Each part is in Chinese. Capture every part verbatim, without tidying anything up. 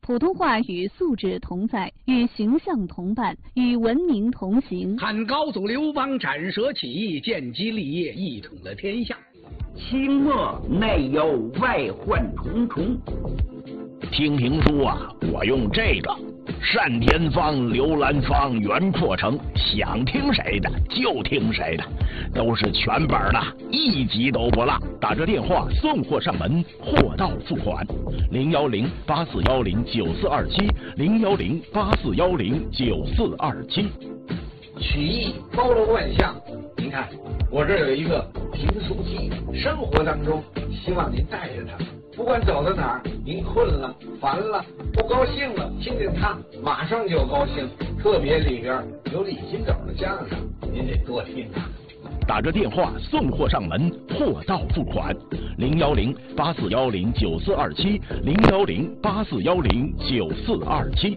普通话与素质同在，与形象同伴，与文明同行。 汉高祖刘邦斩蛇起义，建基立业，一统了天下。 清末内忧外患重重。 听评书啊，我用这个单田芳、刘兰芳、袁阔成，想听谁的就听谁的，都是全本的，一集都不落。打着电话送货上门，货到付款。零幺零八四幺零九四二七，零幺零八四幺零九四二七。 曲艺包罗万象，您看我这儿有一个评书机，生活当中希望您带着它。不管走到哪儿，您困了、烦了、不高兴了，听见它马上就高兴。特别里边有李金斗的相声，您得多听啊。 打着电话送货上门，货到付款。零幺零八四幺零九四二七，零幺零八四幺零九四二七。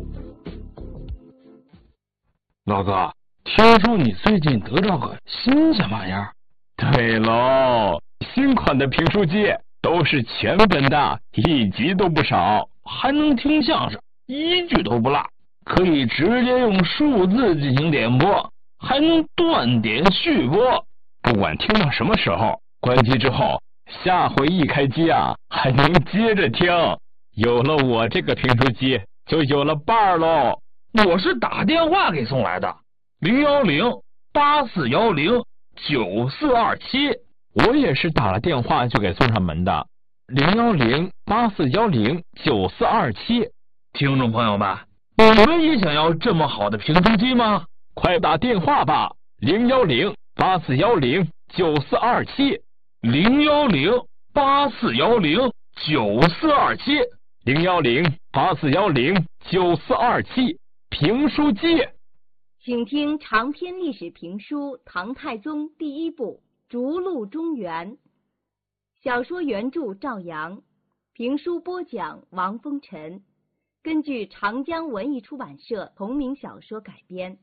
老哥，听说你最近得到个新鲜玩意儿？ 对喽，新款的评书机。都是全本的，一集都不少，还能听相声，一句都不落，可以直接用数字进行点播，还能断点续播。不管听到什么时候，关机之后，下回一开机啊，还能接着听。有了我这个评书机，就有了伴儿喽。 我是打电话给送来的，零幺零八四幺零九四二七。 我也是打了电话就给送上门的，零幺零八四幺零九四二七。 听众朋友们，你们也想要这么好的评书机吗？ 快打电话吧，零幺零八四幺零九四二七， 零幺零八四幺零九四二七， 零幺零八四幺零九四二七。评书机， 请听长篇历史评书《唐太宗》第一部。逐鹿中原，小说原著赵阳，评书播讲王风尘，根据长江文艺出版社同名小说改编。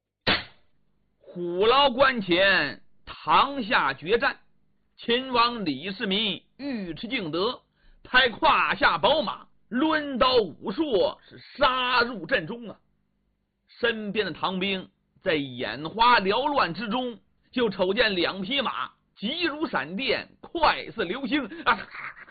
虎牢关前，堂下决战，秦王李世民尉迟敬德拍胯下宝马，抡刀舞槊，是杀入阵中啊！身边的唐兵在眼花缭乱之中。就瞅见两匹马急如闪电，快似流星啊！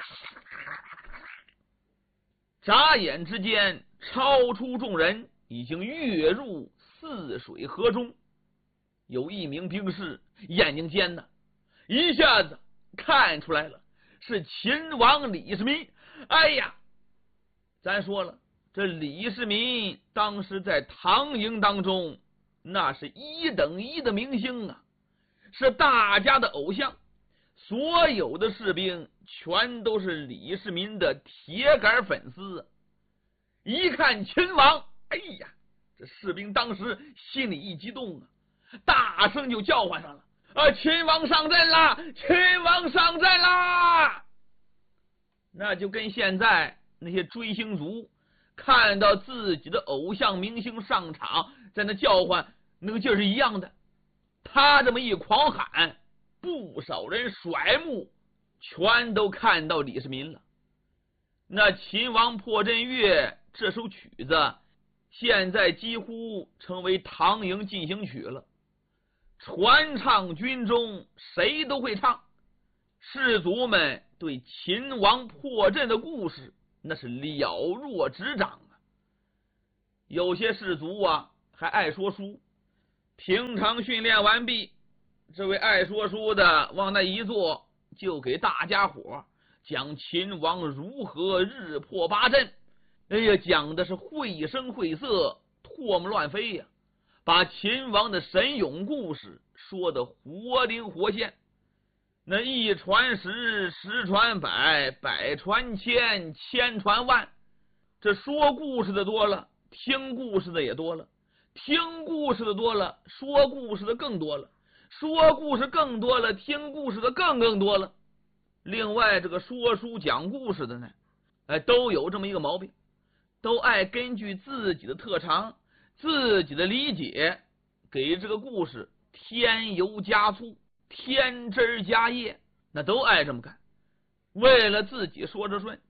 眨眼之间，超出众人，已经跃入泗水河中。有一名兵士眼睛尖的，一下子看出来了，是秦王李世民。哎呀，咱说了，这李世民当时在唐营当中，那是一等一的明星啊！是大家的偶像，所有的士兵全都是李世民的铁杆粉丝。一看秦王，哎呀，这士兵当时心里一激动啊，大声就叫唤上了：啊，秦王上阵啦！秦王上阵啦！那就跟现在那些追星族看到自己的偶像明星上场，在那叫唤那个劲儿是一样的。他这么一狂喊，不少人甩目，全都看到李世民了。那秦王破阵乐这首曲子，现在几乎成为唐营进行曲了，传唱军中，谁都会唱。士卒们对秦王破阵的故事，那是了若指掌啊。有些士卒啊，还爱说书。平常训练完毕，这位爱说书的往那一坐，就给大家伙讲秦王如何日破八阵。哎呀，讲的是绘声绘色，唾沫乱飞呀，把秦王的神勇故事说得活灵活现。那一传十，十传百，百传千，千传万。这说故事的多了，听故事的也多了。听故事的多了，说故事的更多了，说故事更多了，听故事的更更多了。另外，这个说书讲故事的呢，哎，都有这么一个毛病，都爱根据自己的特长、自己的理解，给这个故事添油加醋、添枝加叶，那都爱这么干。为了自己说着顺，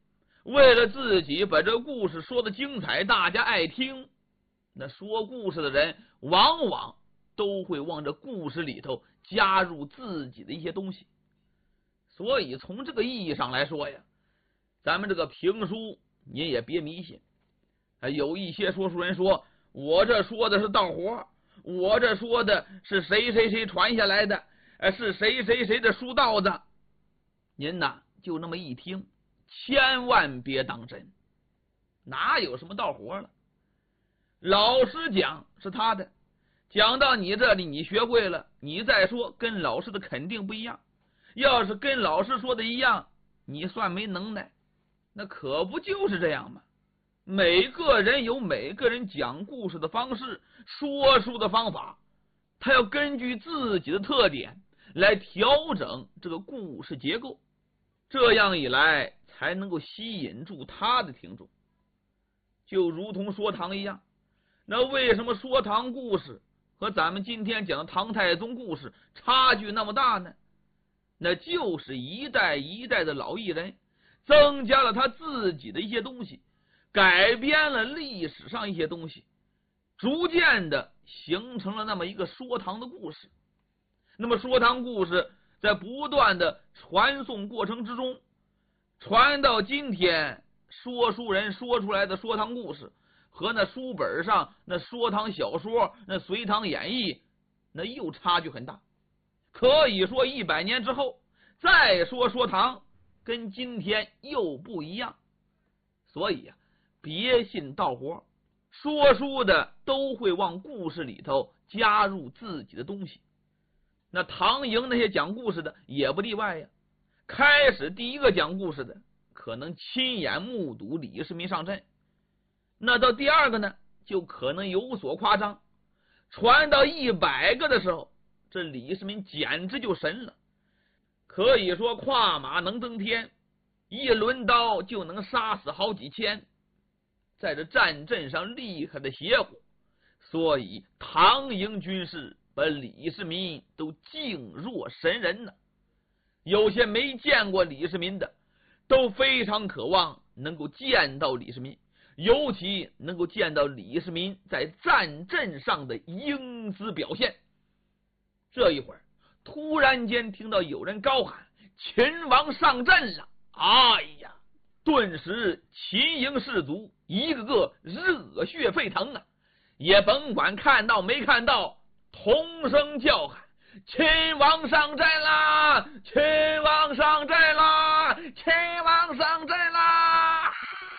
为了自己把这故事说的精彩，大家爱听，那说故事的人往往都会往这故事里头加入自己的一些东西。所以从这个意义上来说呀，咱们这个评书您也别迷信。有一些说书人说，我这说的是道活，我这说的是谁谁谁传下来的，是谁谁谁的书道子。您呐就那么一听，千万别当真，哪有什么道活了？老师讲是他的，讲到你这里你学会了，你再说跟老师的肯定不一样。要是跟老师说的一样，你算没能耐，那可不就是这样吗？每个人有每个人讲故事的方式，说书的方法，他要根据自己的特点来调整这个故事结构，这样一来才能够吸引住他的听众。就如同说唐一样，那为什么说唐故事和咱们今天讲的唐太宗故事差距那么大呢？那就是一代一代的老艺人增加了他自己的一些东西，改编了历史上一些东西，逐渐的形成了那么一个说唐的故事。那么说唐故事在不断的传颂过程之中，传到今天，说书人说出来的说唐故事和那书本上那说唐小说那隋唐演义那又差距很大。可以说一百年之后再说说唐，跟今天又不一样。所以呀、啊，别信道活，说书的都会往故事里头加入自己的东西。那唐营那些讲故事的也不例外呀。开始第一个讲故事的可能亲眼目睹李世民上阵，那到第二个呢就可能有所夸张，传到一百个的时候，这李世民简直就神了，可以说跨马能登天，一抡刀就能杀死好几千，在这战阵上厉害的邪乎。所以唐营军士把李世民都敬若神人呢。有些没见过李世民的都非常渴望能够见到李世民，尤其能够见到李世民在战阵上的英姿表现。这一会儿突然间听到有人高喊秦王上阵了，哎呀，顿时秦营士卒一个个热血沸腾啊，也甭管看到没看到，同声叫喊秦王上阵啦，秦王上阵啦，秦王上阵啦。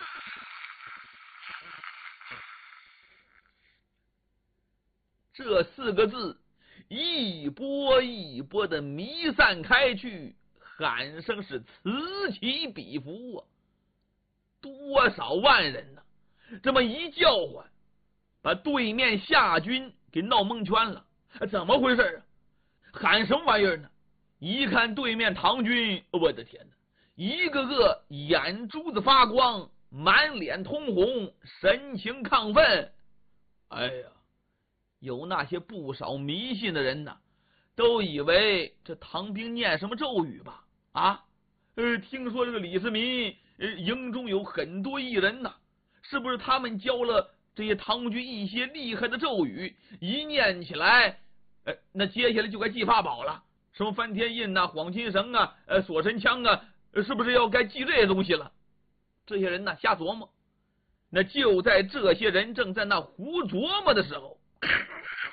这四个字一波一波的弥散开去，喊声是此起彼伏啊！多少万人呢、啊？这么一叫唤，把对面夏军给闹蒙圈了。怎么回事啊？喊什么玩意儿呢？一看对面唐军，我的天哪，一个个眼珠子发光，满脸通红，神情亢奋。哎呀，有那些不少迷信的人呢，都以为这唐兵念什么咒语吧？啊，呃，听说这个李世民呃营中有很多艺人呐，是不是他们教了这些唐军一些厉害的咒语，一念起来，呃，那接下来就该记法宝了，什么翻天印呐、晃金绳啊、呃锁神枪啊，是不是要该记这些东西了？这些人呢瞎琢磨。那就在这些人正在那胡琢磨的时候，